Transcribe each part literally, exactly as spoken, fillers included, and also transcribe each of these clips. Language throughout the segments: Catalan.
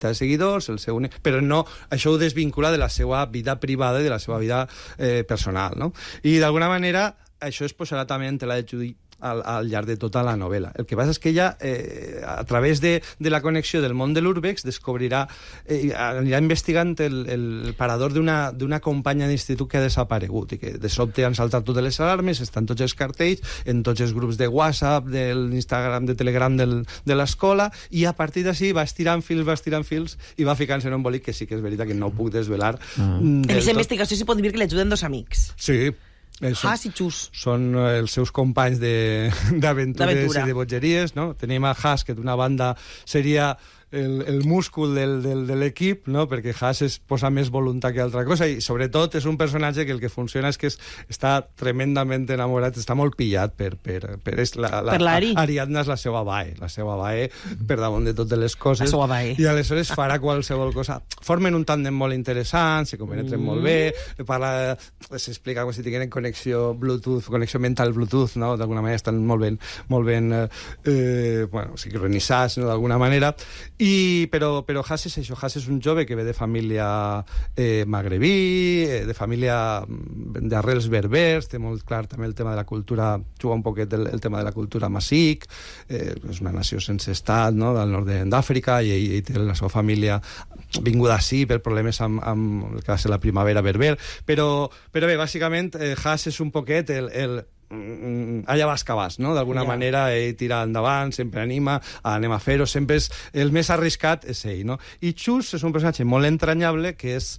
de seguidors, el seu... però no, això ho desvincula de la seva vida privada i de la seva vida eh, personal, no? I d'alguna manera això es posarà també en tela de judici al, al llarg de tota la novel·la. El que passa és que ella, eh, a través de, de la connexió del món de l'Urbex, descobrirà, eh, anirà investigant el, el parador d'una companya d'institut que ha desaparegut i que de sobte han saltat totes les alarmes, estan tots els cartells, en tots els grups de WhatsApp, de l'Instagram, de Telegram del, de l'escola, i a partir d'ací va estirant fils, va estirant fils, i va ficant-se en un embolic que sí que és veritat que no puc desvelar. Ah. En aquesta investigació s'hi pot dir que li ajuden dos amics. Sí. Haas i Chus. Són els seus companys d'aventures i de bogeries, no? Tenim a Haas, que d'una banda seria el, el múscul del, del, de l'equip, no? Perquè Haas es posa més voluntat que altra cosa, i sobretot és un personatge que el que funciona és que es, està tremendament enamorat, està molt pillat per, per, per, és la, la, per l'Ari. Ariadna és la seva bae, la seva bae per damunt de totes les coses. La seva bae. I aleshores farà qualsevol cosa. Formen un tàndem molt interessant, se compenetren mm. molt bé, parla, s'explica com si tingueren connexió Bluetooth, connexió mental Bluetooth, no? D'alguna manera estan molt ben, molt ben eh, bueno, sincronitzats, no? D'alguna manera. I, però, però Haas és això, Haas és un jove que ve de família eh, magrebí, eh, de família d'arrels berbers, té molt clar també el tema de la cultura, juga un poquet el, el tema de la cultura masic, eh, és una nació sense estat, no?, del nord d'Àfrica, i ell té la seva família vinguda així per problemes amb, amb el que va ser la primavera berber, però, però bé, bàsicament eh, Haas és un poquet el, el allà vas que vas, no? D'alguna yeah. manera ell tira endavant, sempre anima, anem a fer-ho, sempre és el més arriscat és ell, no? I Chus és un personatge molt entranyable que és,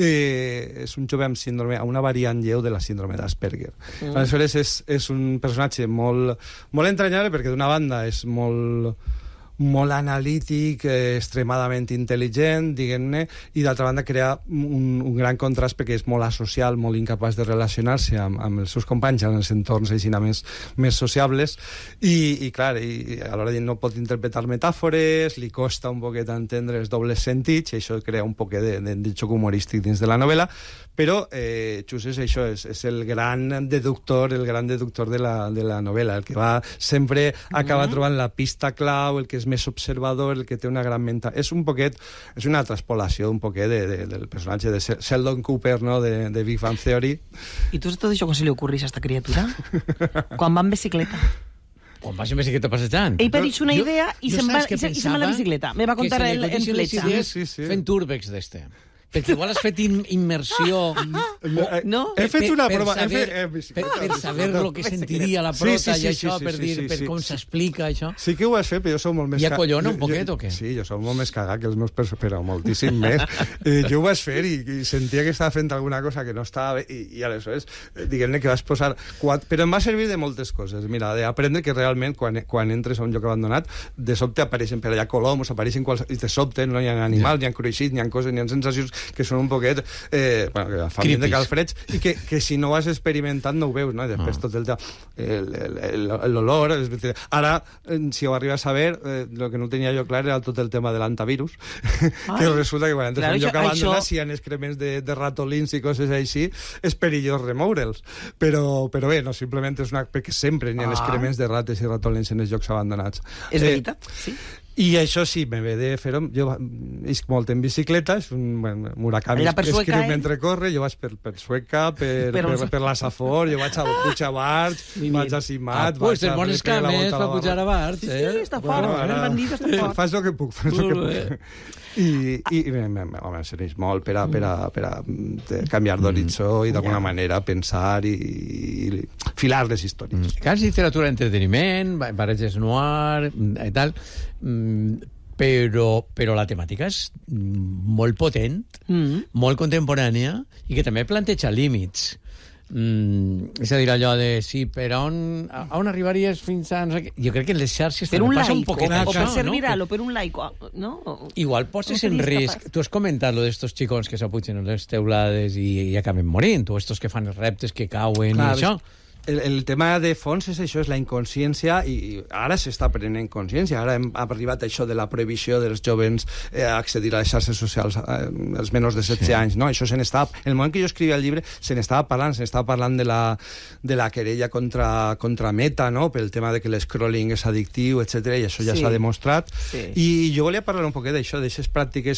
eh, és un jove amb síndrome, una variant lleu de la síndrome d'Asperger. Mm. Aleshores és, és un personatge molt, molt entranyable perquè d'una banda és molt... molt analític, eh, extremadament intel·ligent, diguem-ne, i d'altra banda crea un, un gran contrast perquè és molt asocial, molt incapaç de relacionar-se amb, amb els seus companys en els entorns així més, més sociables, i, i clar, i, a l'hora de no pot interpretar metàfores, li costa un poquet entendre els dobles sentits, i això crea un poquet de, de, de xoc humorístic dins de la novel·la, però eh, Chus és això, és, és el gran deductor, el gran deductor de la, de la novel·la, el que va sempre acabar mm-hmm. trobant la pista clau, el que és més observador, el que té una gran mental... És un poquet, és una transpolació un poquet de, de, del personatge de Sheldon Cooper, no?, de, de Big Bang Theory. I tu tot això com se li ocorreix a esta criatura? Quan va en bicicleta. Quan vas en bicicleta passejant. Ell pareix una idea i se'n va, i se, va a la bicicleta. Me va contar en, en fletxa. Sí, sí, sí. Fent urbex d'este. Perquè igual has fet immersió... No? He fet una per, prova... Per saber, he fet, per, per saber el que sentiria la prota sí, sí, sí, i això, sí, sí, per dir, sí, sí, per sí, com sí. s'explica això. Sí que ho has fet, però jo soc molt més... I acollona un poquet, o què? Sí, jo soc molt més cagat que els meus personatges, però moltíssim més. Eh, jo ho vaig fer i, i sentia que estava fent alguna cosa que no estava bé, i, i aleshores, diguem-ne que vas posar... Quatre... Però em va servir de moltes coses. Mira, d'aprendre que realment, quan, quan entres a un lloc abandonat, de sobte apareixen per allà coloms, apareixen quals... i de sobte no hi ha animals, ja. ni ha cruixits, ni ha coses, ni ha sensacions que són un poquet Eh, bueno, que fan de calfreds i que, que si no ho has experimentat no ho veus, no? I després oh. tot el l'olor, ara si ho arribes a saber eh, el que no tenia jo clar era tot el tema de l'antivirus que resulta que quan entres claro, un lloc abandonat això... si hi ha excrements de, de ratolins i coses així és perillós remoure'ls, però, però bé, no, simplement és una... perquè sempre n'hi ha ah. excrements de rates i ratolins en els llocs abandonats. És eh, veritat, sí. I això sí, me ve de fer-ho... Jo isc molt en bicicleta, és un bueno, Murakami escriu eh? mentre corre, jo vaig per, per Sueca, per, per, per, per la Safor, jo vaig a pujar a Barx, vaig a Simat... Ah, pues tens bones cames per pujar a Barx, eh? Sí, sí, està fort, bueno, ara, bandit està fort. Fas el que puc, fas el que puc. I, i, i home, serveix molt per a, per a, per a canviar d'horitzó i d'alguna manera pensar i, i filar les històries. Que és literatura d'entreteniment, barreges noir i tal, però, però la temàtica és molt potent, mm. molt contemporània i que també planteja límits. Mm, és a dir, allò de sí, per on, a on arribaries fins a... Jo crec que en les xarxes per un passa laico, un poquet o, això, o per ser no? viral, o per un laico, no? Igual poses en risc... Tu has comentat lo d'estos xicons que s'apugen a les teulades i, i acaben morint, o estos que fan els reptes que cauen Clar, i això. el, el tema de fons és això, és la inconsciència, i ara s'està prenent consciència. Ara hem arribat a això de la prohibició dels jovens eh, accedir a les xarxes socials eh, els menors de setze sí. anys, no? Això se n'estava... En el moment que jo escrivia el llibre se n'estava parlant, se n'estava parlant de la, de la querella contra, contra Meta, no? Pel tema de que l'escrolling és addictiu, etcètera, i això ja s'ha sí. demostrat. Sí. I jo volia parlar un poquet d'això, d'aixes pràctiques